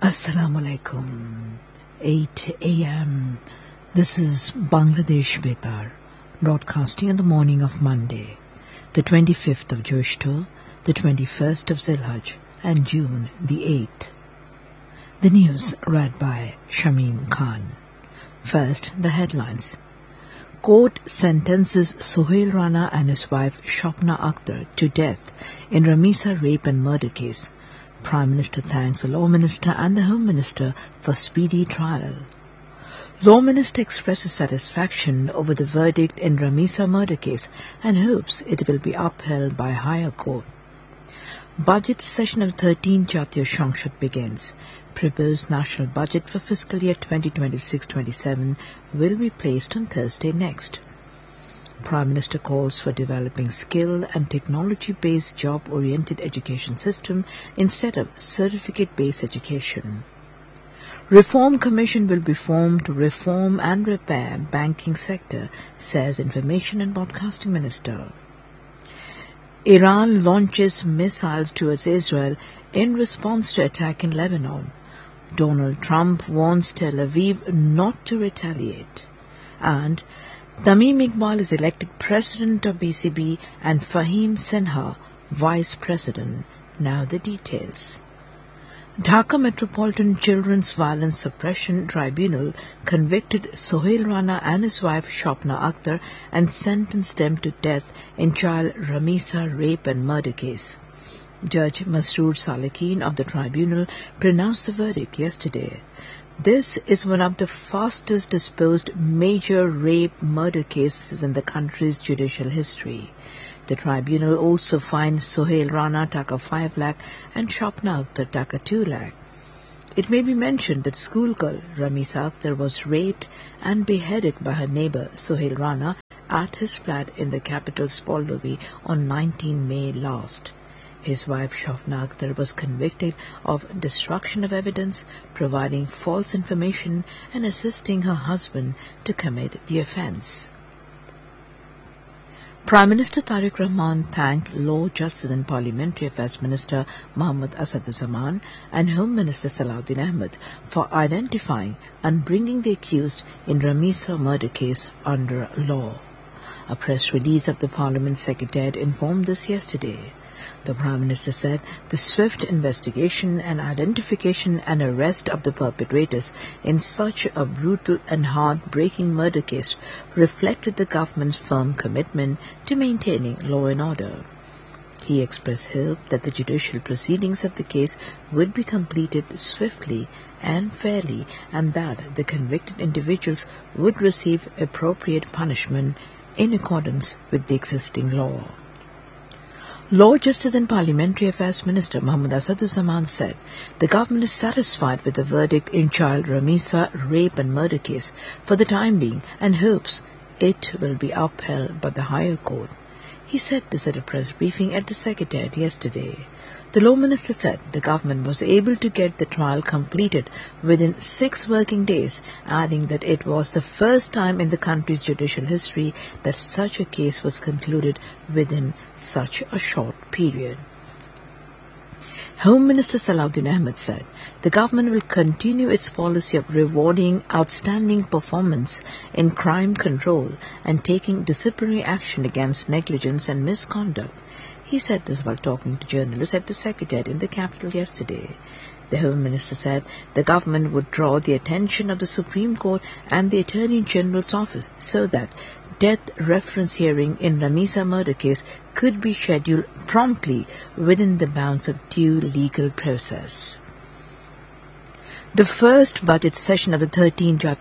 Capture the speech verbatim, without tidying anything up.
Assalamu alaikum. eight a m This is Bangladesh Betar, broadcasting in the morning of Monday, the twenty-fifth of Jyeshtha, the twenty-first of Zilhaj, and June the eighth. The news read by Shamim Khan. First, the headlines. Court sentences Sohail Rana and his wife Shopna Akhtar to death in Ramisa rape and murder case. Prime Minister thanks the Law Minister and the Home Minister for speedy trial. Law Minister expresses satisfaction over the verdict in Ramisa murder case and hopes it will be upheld by higher court. Budget session of the thirteenth Jatiya Sanshad begins. Proposed national budget for fiscal year twenty twenty-six twenty-seven will be placed on Thursday next. Prime Minister calls for developing skill and technology-based job-oriented education system instead of certificate-based education. Reform Commission will be formed to reform and repair banking sector, says Information and Broadcasting Minister. Iran launches missiles towards Israel in response to attack in Lebanon. Donald Trump warns Tel Aviv not to retaliate. And Tamim Iqbal is elected President of B C B and Fahim Sinha Vice President. Now the details. Dhaka Metropolitan Children's Violence Suppression Tribunal convicted Sohail Rana and his wife Shopna Akhtar and sentenced them to death in child Ramisa rape and murder case. Judge Masroor Salekin of the tribunal pronounced the verdict yesterday. This is one of the fastest disposed major rape murder cases in the country's judicial history. The tribunal also fined Sohail Rana taka five lakh and Shopna Akhtar taka two lakh. It may be mentioned that schoolgirl Ramisa Akhtar was raped and beheaded by her neighbor Sohail Rana at his flat in the capital Spoldovi on nineteenth May last. His wife Shopna Akhtar was convicted of destruction of evidence, providing false information and assisting her husband to commit the offence. Prime Minister Tariq Rahman thanked Law, Justice and Parliamentary Affairs Minister Mohammad Asaduzzaman and Home Minister Salahuddin Ahmed for identifying and bringing the accused in Ramisa murder case under law. A press release of the Parliament Secretariat informed this yesterday. The Prime Minister said the swift investigation and identification and arrest of the perpetrators in such a brutal and heartbreaking murder case reflected the government's firm commitment to maintaining law and order. He expressed hope that the judicial proceedings of the case would be completed swiftly and fairly and that the convicted individuals would receive appropriate punishment in accordance with the existing law. Law, Justice and Parliamentary Affairs Minister Mohammad Asaduzzaman said the government is satisfied with the verdict in child Ramisa rape and murder case for the time being and hopes it will be upheld by the higher court. He said this at a press briefing at the Secretariat yesterday. The Law Minister said the government was able to get the trial completed within six working days, adding that it was the first time in the country's judicial history that such a case was concluded within such a short period. Home Minister Salahuddin Ahmed said the government will continue its policy of rewarding outstanding performance in crime control and taking disciplinary action against negligence and misconduct. He said this while talking to journalists at the Secretariat in the capital yesterday. The Home Minister said the government would draw the attention of the Supreme Court and the Attorney General's office so that death reference hearing in Ramisa murder case could be scheduled promptly within the bounds of due legal process. The first budget session of the thirteenth